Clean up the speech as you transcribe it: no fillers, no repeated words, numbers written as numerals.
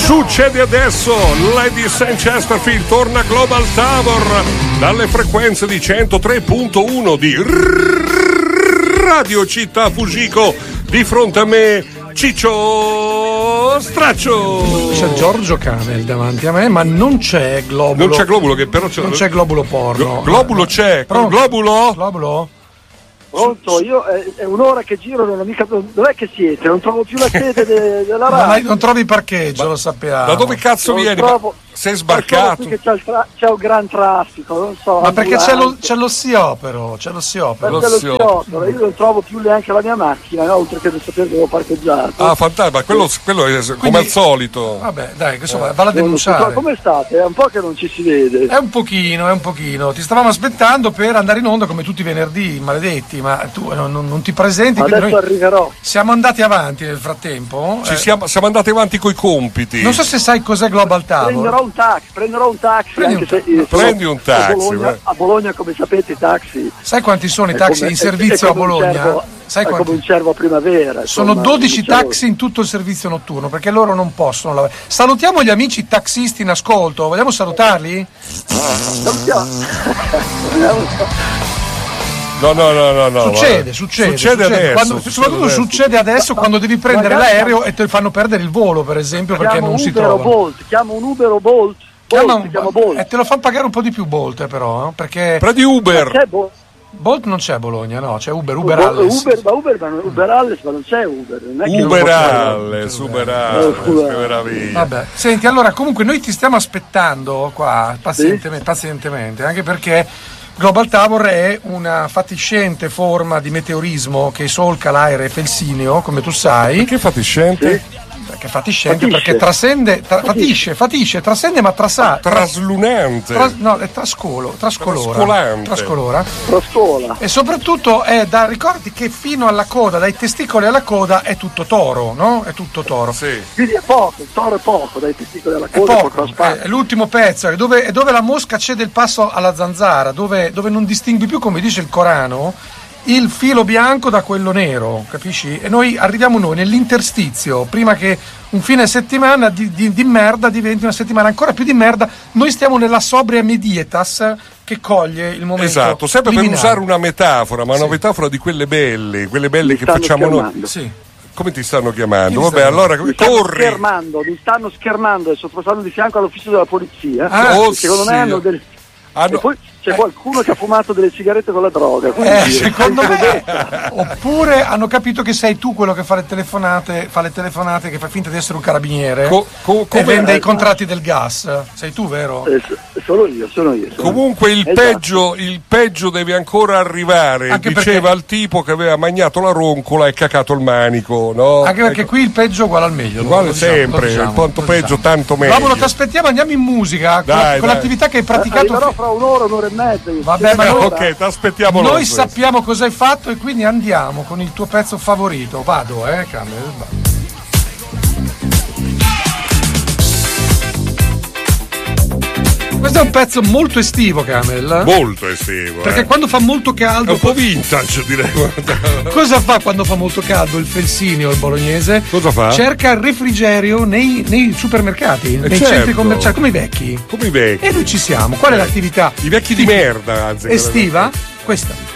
Succede adesso, Ladies and Chesterfield torna Global Tower dalle frequenze di 103.1 di Radio Città Fujiko. Di fronte a me Ciccio Straccio. C'è Giorgio Camel davanti a me, ma non c'è Globulo. Non c'è Globulo, che però c'è. Non c'è Globulo porno. Globulo c'è. Globulo? Pronto? Io è un'ora che giro, dov'è che siete? Non trovo più la sede della radio. Ma non trovi parcheggio, lo sappiamo. Da dove cazzo vieni? Sei sbarcato? C'è un gran traffico, non so. Ma perché c'è lo sciopero? C'è lo sciopero. Io non trovo più neanche la mia macchina, no? Oltre che di sapere che avevo parcheggiato. Ah, fantastico, quello è Quindi, come al solito. Vabbè, dai, insomma, valla a denunciare. Come state? È un po' che non ci si vede. È un pochino. Ti stavamo aspettando per andare in onda come tutti i venerdì, maledetti, ma tu non ti presenti. Adesso arriverò. Siamo andati avanti nel frattempo. Siamo andati avanti coi compiti. Non so se sai cos'è Global Tower. Prenderò un taxi. Prendi un taxi. A Bologna, come sapete, i taxi. Sai quanti sono i taxi in servizio a Bologna? Sai quanti? Come un cervo a primavera. Sono 12 taxi in tutto il servizio notturno, perché loro non possono lavorare. Salutiamo gli amici taxisti in ascolto. Vogliamo salutarli? No. Succede adesso. Soprattutto succede adesso quando devi prendere l'aereo e te fanno perdere il volo, per esempio, perché non si trova. Chiamo un Uber o Bolt. Bolt. E te lo fanno pagare un po' di più Bolt, però, perché prendi Uber. Bolt non c'è a Bologna, no, c'è Uber Alles. Uber Alles, ma non c'è Uber. Non è che Uber Alles, che meraviglia. Vabbè, senti, allora comunque noi ti stiamo aspettando qua pazientemente, anche perché Global Tower è una fatiscente forma di meteorismo che solca l'aereo felsineo, come tu sai. Perché fatiscente? Perché fatiscente, perché trascende, fatisce, trascende, ma traslunante. È trascolora. E soprattutto ricordati che fino alla coda, dai testicoli alla coda, è tutto toro, no? È tutto toro. Sì. Quindi è poco, il toro è poco, dai testicoli alla coda. È poco, è l'ultimo pezzo, è dove la mosca cede il passo alla zanzara, dove non distingui più, come dice il Corano, il filo bianco da quello nero, capisci? E noi arriviamo nell'interstizio, prima che un fine settimana di merda diventi una settimana ancora più di merda. Noi stiamo nella sobria medietas che coglie il momento. Esatto, sempre liminare. Per usare una metafora, ma una metafora di quelle belle che facciamo noi. Sì. Come ti stanno chiamando? Vabbè, allora corri. Mi stanno schermando adesso, stanno di fianco all'ufficio della polizia. Secondo me hanno delle. E poi c'è qualcuno che ha fumato delle sigarette con la droga, secondo me. Oppure hanno capito che sei tu quello che fa le telefonate che fa finta di essere un carabiniere e vende i contratti del gas. Sei tu, vero? Sono io. Comunque il peggio deve ancora arrivare. Anche diceva il tipo che aveva mangiato la roncola e cacato il manico, no? Anche perché qui il peggio uguale al meglio. Uguale sempre, quanto peggio tanto meglio. Paolo, ti aspettiamo, andiamo in musica con l'attività che hai praticato. Arriverò fra un'ora e mezza. Vabbè, ma ok, ti aspettiamo noi sappiamo cosa hai fatto e quindi andiamo con il tuo pezzo favorito. Vado, Camel. Questo è un pezzo molto estivo, Camel. Molto estivo. Perché quando fa molto caldo. È un po' vintage, direi. Cosa fa quando fa molto caldo il felsineo, il bolognese? Cosa fa? Cerca il refrigerio nei supermercati, nei centri commerciali, come i vecchi. Come i vecchi. E noi ci siamo. Qual è l'attività? I vecchi di merda, anzi. Estiva? Questa.